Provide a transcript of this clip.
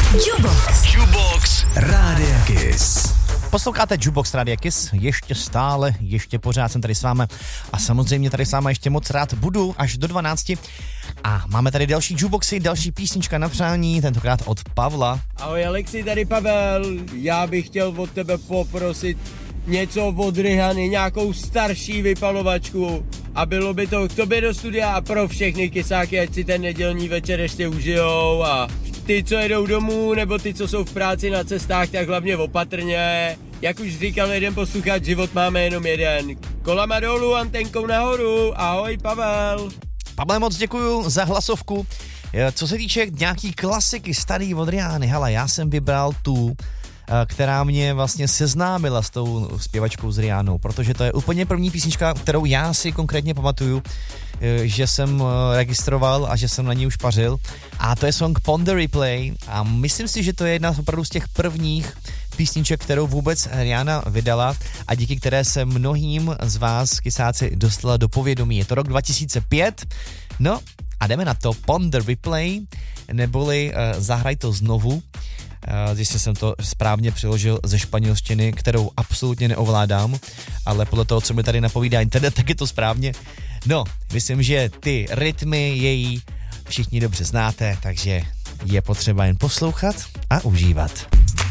Jukebox Rádia Kiss. Posloucháte Jukebox Rádia Kiss, ještě pořád jsem tady s vámi a samozřejmě tady s vámi ještě moc rád budu až do 12. A máme tady další jukeboxy, další písnička na přání, tentokrát od Pavla. Ahoj Alexi, tady Pavel, já bych chtěl od tebe poprosit něco od Rihany, nějakou starší vypalovačku a bylo by to k tobě do studia a pro všechny kysáky, ať si ten nedělní večer ještě užijou a ty, co jedou domů, nebo ty, co jsou v práci na cestách, tak hlavně opatrně. Jak už říkal jeden posluchač, život máme jenom jeden. Kolama dolů, antenkou nahoru. Ahoj Pavel. Pavle, moc děkuju za hlasovku. Co se týče nějaký klasiky starý od Rihány, hele, já jsem vybral tu, která mě vlastně seznámila s tou zpěvačkou s Rihánou, protože to je úplně první písnička, kterou já si konkrétně pamatuju, že jsem registroval a že jsem na ní už pařil. A to je song Ponder Replay a myslím si, že to je jedna opravdu z těch prvních písniček, kterou vůbec Rihanna vydala a díky které se mnohým z vás, kysáci, dostala do povědomí. Je to rok 2005, no a jdeme na to. Ponder Replay, neboli Zahraj to znovu, když jsem to správně přeložil ze španělštiny, kterou absolutně neovládám, ale podle toho, co mi tady napovídá internet, tak je to správně. No, myslím, že ty rytmy její všichni dobře znáte, takže je potřeba jen poslouchat a užívat.